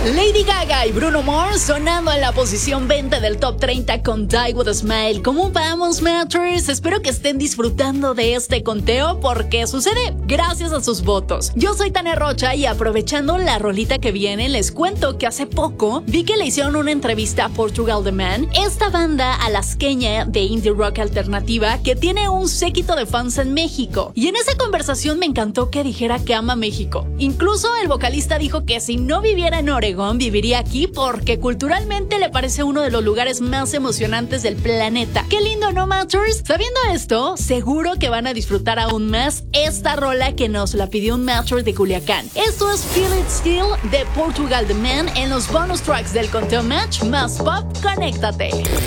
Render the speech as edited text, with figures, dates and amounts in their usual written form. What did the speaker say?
Lady Gaga y Bruno Mars sonando en la posición 20 del Top 30 con Die With A Smile. ¿Cómo vamos, Matters? Espero que estén disfrutando de este conteo porque sucede gracias a sus votos. Yo soy Tania Rocha y aprovechando la rolita que viene, les cuento que hace poco vi que le hicieron una entrevista a Portugal The Man, esta banda alasqueña de indie rock alternativa que tiene un séquito de fans en México. Y en esa conversación me encantó que dijera que ama México. Incluso el vocalista dijo que si no viviera en Oregón, viviría aquí porque culturalmente le parece uno de los lugares más emocionantes del planeta. ¡Qué lindo, no, Matters! Sabiendo esto, seguro que van a disfrutar aún más esta rola que nos la pidió un Matter de Culiacán. Esto es Feel It Still de Portugal The Man en los bonus tracks del conteo Match más Pop. Conéctate.